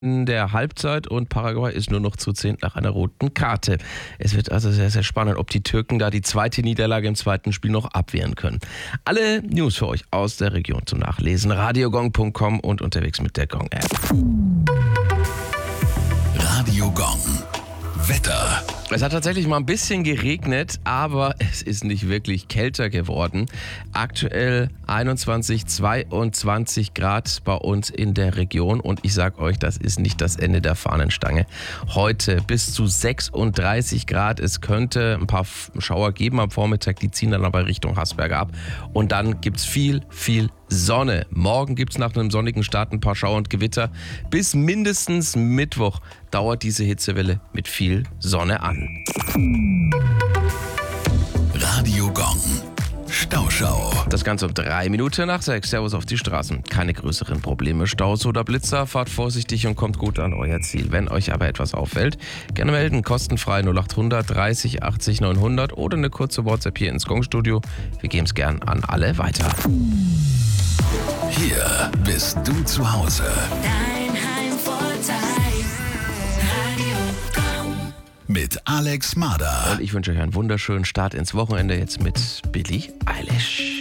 in der Halbzeit und Paraguay ist nur noch zu 10 nach einer roten Karte. Es wird also sehr, sehr spannend, ob die Türken da die zweite Niederlage im zweiten Spiel noch abwehren können. Alle News für euch aus der Region zum Nachlesen. Radiogong.com und unterwegs mit der Gong-App. Radio Gong. Wetter. Es hat tatsächlich mal ein bisschen geregnet, aber es ist nicht wirklich kälter geworden. Aktuell 21, 22 Grad bei uns in der Region und ich sag euch, das ist nicht das Ende der Fahnenstange. Heute bis zu 36 Grad. Es könnte ein paar Schauer geben am Vormittag, die ziehen dann aber Richtung Haßberge ab und dann gibt's viel Sonne. Morgen gibt's nach einem sonnigen Start ein paar Schauer und Gewitter. Bis mindestens Mittwoch dauert diese Hitzewelle mit viel Sonne an. Radio Gong. Stauschau. Das Ganze um 3 Minuten nach 6. Servus auf die Straßen. Keine größeren Probleme. Staus oder Blitzer. Fahrt vorsichtig und kommt gut an euer Ziel. Wenn euch aber etwas auffällt, gerne melden. Kostenfrei 0800 30 80 900 oder eine kurze WhatsApp hier ins Gong-Studio. Wir geben es gern an alle weiter. Hier bist du zu Hause. Dein Heimvorteil. Radio Gong. Mit Alex Marder. Und ich wünsche euch einen wunderschönen Start ins Wochenende jetzt mit Billie Eilish.